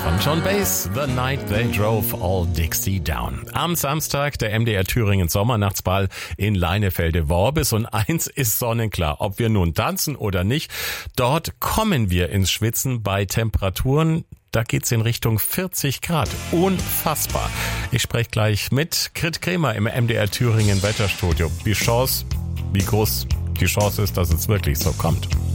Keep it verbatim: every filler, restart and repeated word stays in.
von John Bass, The Night They Drove All Dixie Down. Am Samstag der M D R Thüringen Sommernachtsball in Leinefelde-Worbis und eins ist sonnenklar, ob wir nun tanzen oder nicht. Dort kommen wir ins Schwitzen bei Temperaturen, da geht's in Richtung vierzig Grad. Unfassbar. Ich spreche gleich mit Grit Kremer im M D R Thüringen Wetterstudio. Die Chance, wie groß die Chance ist, dass es wirklich so kommt.